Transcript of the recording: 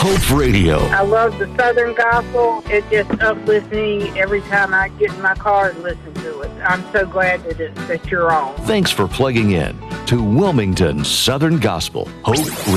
Hope Radio. I love the Southern Gospel. It just uplifts me every time I get in my car and listen to it. I'm so glad that you're on. Thanks for plugging in to Wilmington Southern Gospel Hope Radio.